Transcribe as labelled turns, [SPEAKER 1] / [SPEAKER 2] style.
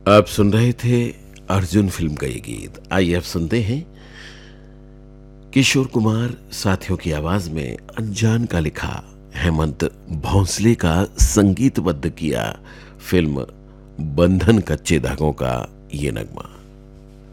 [SPEAKER 1] आप सुन रहे थे अर्जुन फिल्म का ये गीत। आइए अब सुनते हैं किशोर कुमार साथियों की आवाज में अनजान का लिखा, हेमंत भोंसले का संगीतबद्ध किया फिल्म बंधन कच्चे धागों का ये नगमा।